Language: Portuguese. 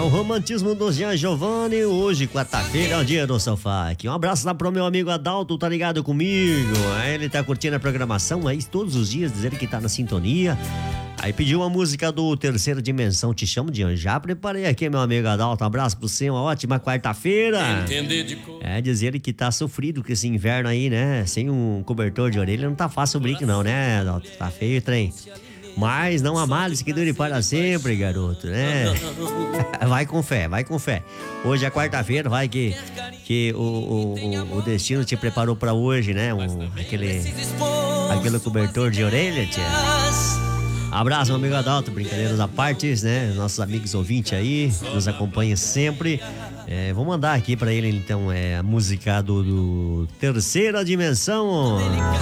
o romantismo do Jean Giovanni. Hoje, quarta-feira, é o dia do sofá. Aqui, um abraço lá pro meu amigo Adalto, tá ligado comigo? Ele tá curtindo a programação aí todos os dias, dizendo que tá na sintonia. Aí pediu uma música do Terceira Dimensão, Te Chamo de Anjo. Já preparei aqui, meu amigo Adalto. Um abraço pra você, uma ótima quarta-feira. Dizer que tá sofrido com esse inverno aí, né? Sem um cobertor de orelha não tá fácil o brinco não, né, Adalto? Tá feio o trem. Mas não há males que dure para sempre, garoto, né? Vai com fé, vai com fé. Hoje é quarta-feira, vai que o destino te preparou pra hoje, né? Aquele cobertor de orelha, tia. Abraço, meu amigo Adalto, brincadeiras à parte, né? Nossos amigos ouvintes aí, nos acompanham sempre. Vou mandar aqui pra ele, então, a música do Terceira Dimensão.